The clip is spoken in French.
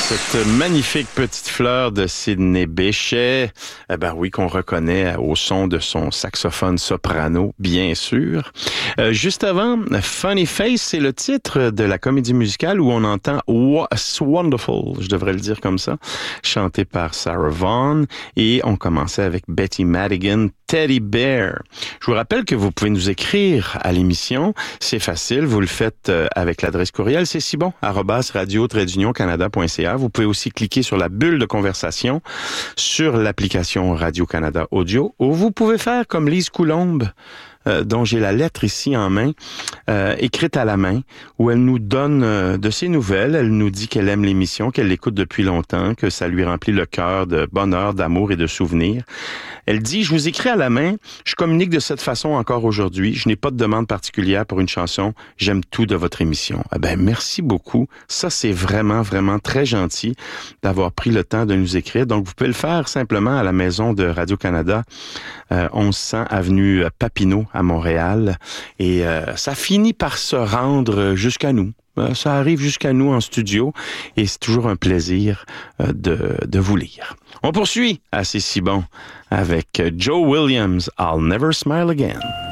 Cette magnifique petite fleur de Sidney Bechet, oui, qu'on reconnaît au son de son saxophone soprano, bien sûr. Juste avant, Funny Face, c'est le titre de la comédie musicale où on entend What's Wonderful, je devrais le dire comme ça, chanté par Sarah Vaughan. Et on commençait avec Betty Madigan, Teddy Bear. Je vous rappelle que vous pouvez nous écrire à l'émission. C'est facile, vous le faites avec l'adresse courriel, c'est si bon, @radio-canada.ca. Vous pouvez aussi cliquer sur la bulle de conversation sur l'application Radio-Canada Audio, ou vous pouvez faire comme Lise Coulombe, dont j'ai la lettre ici en main, écrite à la main, où elle nous donne de ses nouvelles. Elle nous dit qu'elle aime l'émission, qu'elle l'écoute depuis longtemps, que ça lui remplit le cœur de bonheur, d'amour et de souvenirs. Elle dit « Je vous écris à la main, je communique de cette façon encore aujourd'hui. Je n'ai pas de demande particulière pour une chanson. J'aime tout de votre émission. » Merci beaucoup. Ça, c'est vraiment, vraiment très gentil d'avoir pris le temps de nous écrire. Donc, vous pouvez le faire simplement à la maison de Radio-Canada, 1100 avenue Papineau à Montréal. Et ça finit par se rendre jusqu'à nous. Ça arrive jusqu'à nous en studio et c'est toujours un plaisir de vous lire. On poursuit à C'est si bon avec Joe Williams, I'll Never Smile Again.